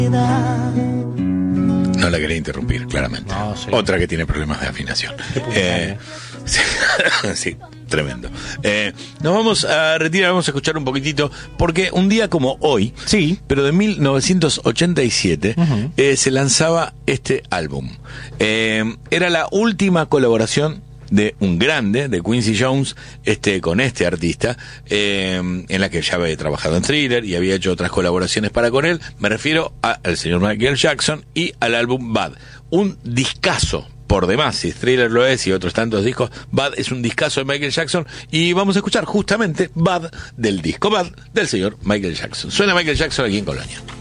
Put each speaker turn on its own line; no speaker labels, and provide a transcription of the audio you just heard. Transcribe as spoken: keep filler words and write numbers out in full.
No la quería interrumpir, claramente.
No, sí.
Otra que tiene problemas de afinación. Eh, sí, sí, tremendo. Eh, nos vamos a retirar, vamos a escuchar un poquitito, porque un día como hoy,
sí,
pero de mil novecientos ochenta y siete, uh-huh. eh, se lanzaba este álbum. Eh, era la última colaboración de un grande, de Quincy Jones, este, con este artista, eh, en la que ya había trabajado en Thriller y había hecho otras colaboraciones para con él. Me refiero a, al señor Michael Jackson y al álbum Bad. Un discazo, por demás, si Thriller lo es y otros tantos discos. Bad es un discazo de Michael Jackson y vamos a escuchar justamente Bad del disco Bad del señor Michael Jackson. Suena Michael Jackson aquí en Colonia.